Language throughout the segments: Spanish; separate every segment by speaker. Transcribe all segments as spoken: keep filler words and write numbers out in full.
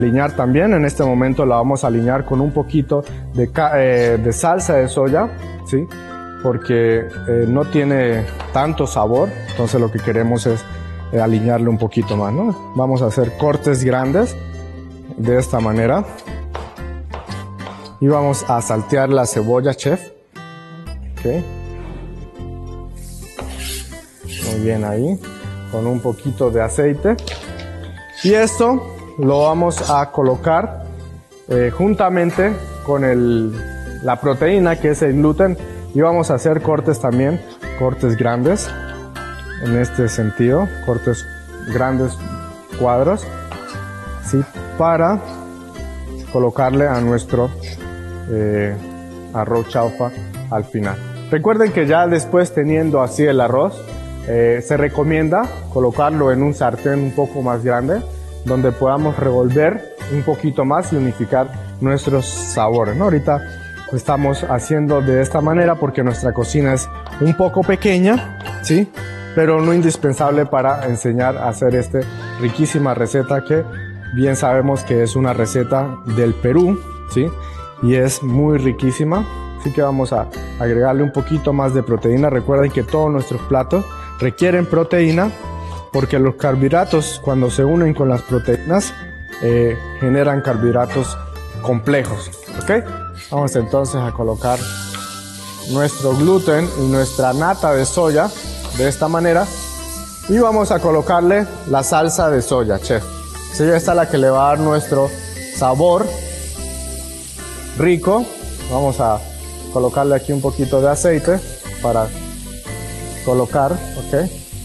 Speaker 1: alinear también. En este momento la vamos a alinear con un poquito de, eh, de salsa de soya, ¿sí? Porque eh, no tiene tanto sabor, entonces lo que queremos es eh, alinearle un poquito más, ¿no? Vamos a hacer cortes grandes de esta manera y vamos a saltear la cebolla, chef. Okay. Muy bien ahí, con un poquito de aceite, y esto lo vamos a colocar eh, juntamente con el, la proteína, que es el gluten, y vamos a hacer cortes también, cortes grandes, en este sentido, cortes grandes cuadros, ¿sí? Para colocarle a nuestro eh, arroz chaufa al final. Recuerden que ya después, teniendo así el arroz, eh, se recomienda colocarlo en un sartén un poco más grande, donde podamos revolver un poquito más y unificar nuestros sabores, ¿no? Ahorita estamos haciendo de esta manera porque nuestra cocina es un poco pequeña, ¿sí? Pero no indispensable para enseñar a hacer esta riquísima receta, que bien sabemos que es una receta del Perú, ¿sí? Y es muy riquísima, así que vamos a agregarle un poquito más de proteína. Recuerden que todos nuestros platos requieren proteína, porque los carbohidratos, cuando se unen con las proteínas, eh, generan carbohidratos complejos, ¿ok? Vamos entonces a colocar nuestro gluten y nuestra nata de soya de esta manera, y vamos a colocarle la salsa de soya, chef. Sí, esta es la que le va a dar nuestro sabor rico. Vamos a colocarle aquí un poquito de aceite para colocar, ok.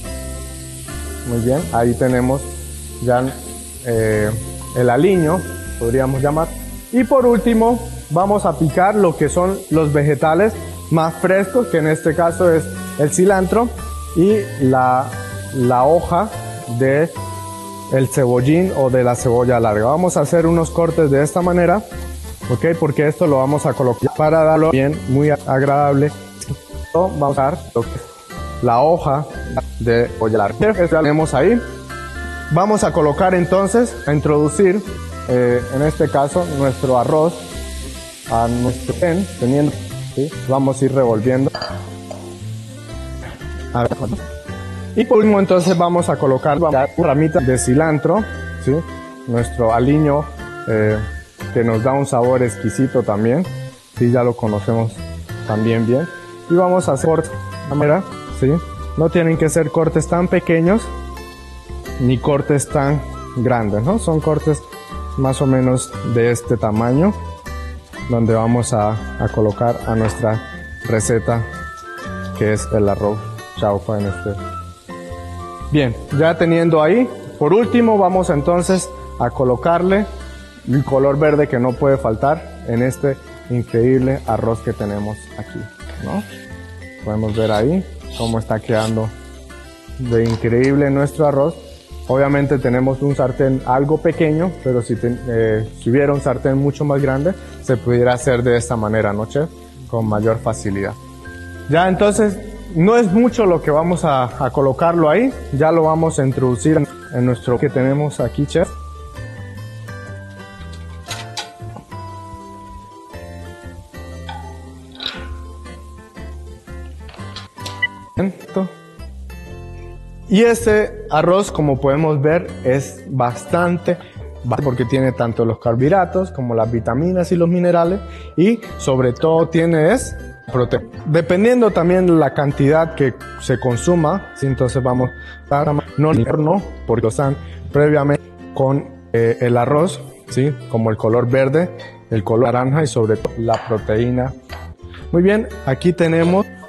Speaker 1: Muy bien, ahí tenemos ya eh, el aliño, podríamos llamar. Y por último, vamos a picar lo que son los vegetales más frescos, que en este caso es el cilantro y la, la hoja de el cebollín o de la cebolla larga. Vamos a hacer unos cortes de esta manera, ok, porque esto lo vamos a colocar para darlo bien, muy agradable. Vamos a dar lo que es la hoja de cebolla larga. Esto lo tenemos ahí. Vamos a colocar entonces, a introducir, eh, en este caso, nuestro arroz a nuestro pen, teniendo, ¿sí? Vamos a ir revolviendo. A ver. Y por último entonces vamos a colocar una ramita de cilantro, ¿sí? Nuestro aliño, eh, que nos da un sabor exquisito también, ¿sí? Ya lo conocemos también bien. Y vamos a hacer cortes de manera, ¿sí? No tienen que ser cortes tan pequeños ni cortes tan grandes, ¿no? Son cortes más o menos de este tamaño, donde vamos a, a colocar a nuestra receta, que es el arroz chaufa en este. Bien, ya teniendo ahí, por último vamos entonces a colocarle el color verde que no puede faltar en este increíble arroz que tenemos aquí, ¿no? Podemos ver ahí cómo está quedando de increíble nuestro arroz. Obviamente tenemos un sartén algo pequeño, pero si, te, eh, si hubiera un sartén mucho más grande, se pudiera hacer de esta manera, ¿no, chef? Con mayor facilidad. Ya entonces, no es mucho lo que vamos a, a colocarlo ahí, ya lo vamos a introducir en, en nuestro que tenemos aquí, chef. Y este arroz, como podemos ver, es bastante, porque tiene tanto los carbohidratos como las vitaminas y los minerales, y sobre todo tiene es proteína. Dependiendo también de la cantidad que se consuma, ¿sí? Entonces vamos para no horno, porque están previamente con eh, el arroz, ¿sí? Como el color verde, el color naranja y sobre todo la proteína. Muy bien, aquí tenemos